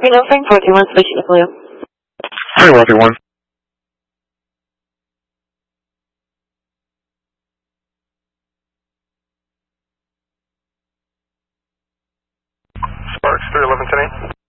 Reno Frankfurt, 1 Station FLU. Hi, Roger 1. Sparks 311 10.